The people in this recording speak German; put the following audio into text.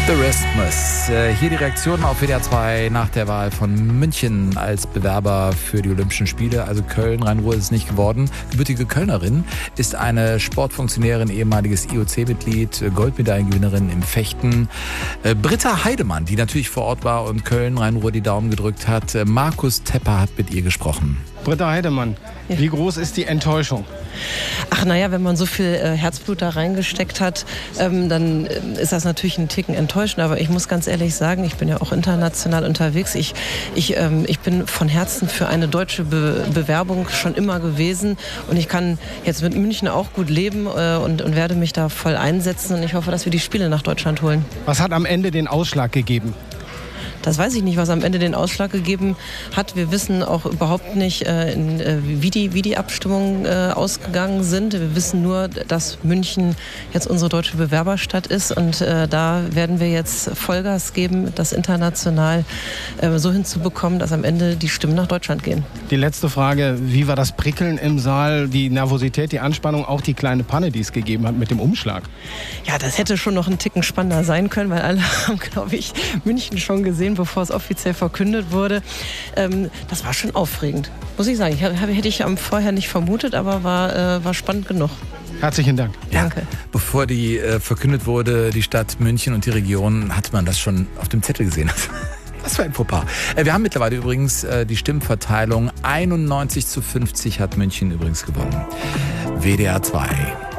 The Rasmus. Hier die Reaktion auf WDR 2 nach der Wahl von München als Bewerber für die Olympischen Spiele. Also Köln, Rhein-Ruhr ist es nicht geworden. Gebürtige Kölnerin ist eine Sportfunktionärin, ehemaliges IOC-Mitglied, Goldmedaillengewinnerin im Fechten. Britta Heidemann, die natürlich vor Ort war und Köln, Rhein-Ruhr die Daumen gedrückt hat. Markus Tepper hat mit ihr gesprochen. Britta Heidemann, wie groß ist die Enttäuschung? Ach naja, wenn man so viel Herzblut da reingesteckt hat, dann ist das natürlich ein Ticken enttäuschend. Aber ich muss ganz ehrlich sagen, ich bin ja auch international unterwegs. Ich bin von Herzen für eine deutsche Bewerbung schon immer gewesen. Und ich kann jetzt mit München auch gut leben und werde mich da voll einsetzen. Und ich hoffe, dass wir die Spiele nach Deutschland holen. Was hat am Ende den Ausschlag gegeben? Das weiß ich nicht, was am Ende den Ausschlag gegeben hat. Wir wissen auch überhaupt nicht, wie die Abstimmungen ausgegangen sind. Wir wissen nur, dass München jetzt unsere deutsche Bewerberstadt ist. Und da werden wir jetzt Vollgas geben, das international so hinzubekommen, dass am Ende die Stimmen nach Deutschland gehen. Die letzte Frage, wie war das Prickeln im Saal, die Nervosität, die Anspannung, auch die kleine Panne, die es gegeben hat mit dem Umschlag? Ja, das hätte schon noch einen Ticken spannender sein können, weil alle haben, glaube ich, München schon gesehen, bevor es offiziell verkündet wurde. Das war schon aufregend, muss ich sagen. Hätte ich vorher nicht vermutet, aber war spannend genug. Herzlichen Dank. Ja, Danke. bevor die verkündet wurde, die Stadt München und die Region, hat man das schon auf dem Zettel gesehen. Was für ein Fauxpas. Wir haben mittlerweile übrigens die Stimmverteilung. 91:50 hat München übrigens gewonnen. WDR 2.